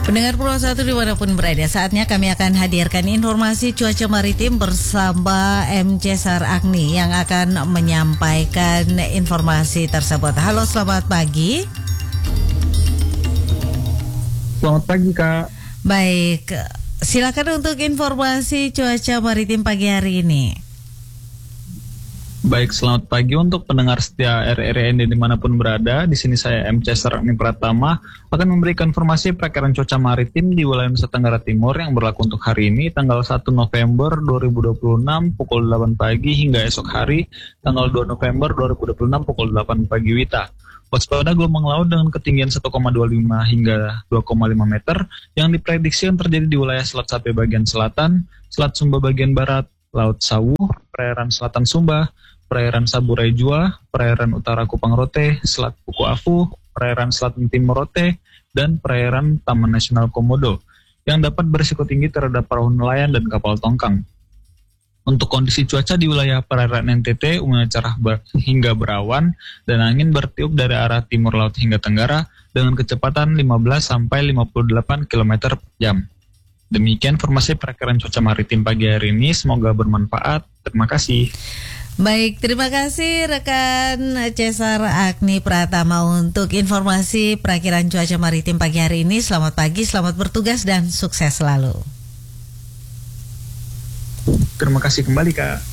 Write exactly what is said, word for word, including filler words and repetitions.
Pendengar Pro satu dimanapun berada, saatnya kami akan hadirkan informasi cuaca maritim bersama M. Cesar Agni yang akan menyampaikan informasi tersebut. Halo, selamat pagi. Selamat pagi, Kak. Baik, silakan untuk informasi cuaca maritim pagi hari ini. Baik, selamat pagi untuk pendengar setia R R N D dimanapun berada. Di sini saya M. Cesar Agni Pratama akan memberikan informasi perakiraan cuaca maritim di wilayah Nusa Tenggara Timur yang berlaku untuk hari ini, tanggal satu November dua ribu dua puluh enam pukul delapan pagi hingga esok hari, tanggal dua November dua ribu dua puluh enam pukul delapan pagi wita. Waspada gelombang laut dengan ketinggian satu koma dua lima hingga dua koma lima meter yang diprediksi yang terjadi di wilayah Selat Sape bagian selatan, Selat Sumba bagian barat, Laut Sawu, perairan selatan Sumba, perairan Saburai Jua, perairan utara Kupang Rote, Selat Puku Afu, perairan selatan Timur Rote, dan perairan Taman Nasional Komodo yang dapat berisiko tinggi terhadap perahu nelayan dan kapal tongkang. Untuk kondisi cuaca di wilayah perairan N T T umumnya cerah ber- hingga berawan dan angin bertiup dari arah timur laut hingga tenggara dengan kecepatan lima belas sampai lima puluh delapan kilometer per jam. Demikian informasi perakiraan cuaca maritim pagi hari ini, semoga bermanfaat. Terima kasih. Baik, terima kasih rekan Cesar Agni Pratama untuk informasi perakiraan cuaca maritim pagi hari ini. Selamat pagi, selamat bertugas dan sukses selalu. Terima kasih kembali, Kak.